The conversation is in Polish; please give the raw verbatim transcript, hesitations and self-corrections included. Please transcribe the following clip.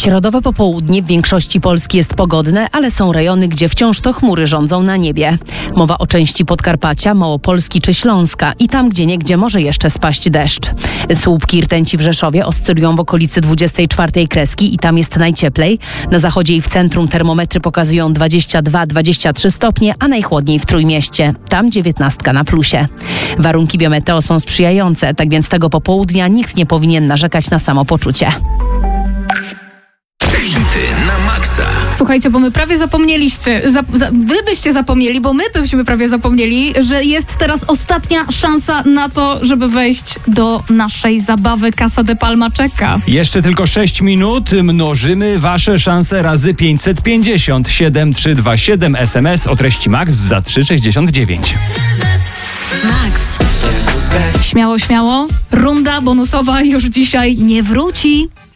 Środowe popołudnie w większości Polski jest pogodne, ale są rejony, gdzie wciąż to chmury rządzą na niebie. Mowa o części Podkarpacia, Małopolski czy Śląska i tam gdzieniegdzie może jeszcze spaść deszcz. Słupki rtęci w Rzeszowie oscylują w okolicy dwudziestej czwartej kreski i tam jest najcieplej. Na zachodzie i w centrum termometry pokazują dwadzieścia dwa dwadzieścia trzy stopnie, a najchłodniej w Trójmieście. Tam dziewiętnastka na plusie. Warunki biometeo są sprzyjające, tak więc tego popołudnia nikt nie powinien narzekać na samopoczucie. Hity na maksa. Słuchajcie, bo my prawie zapomnieliście, za, za, wy byście zapomnieli, bo my byśmy prawie zapomnieli, że jest teraz ostatnia szansa na to, żeby wejść do naszej zabawy Casa de Palma czeka. Jeszcze tylko sześć minut, mnożymy wasze szanse razy pięćset pięćdziesiąt. siedem trzy dwa siedem S M S o treści Max za trzy sześćdziesiąt dziewięć. Max. Śmiało, śmiało. Runda bonusowa już dzisiaj nie wróci.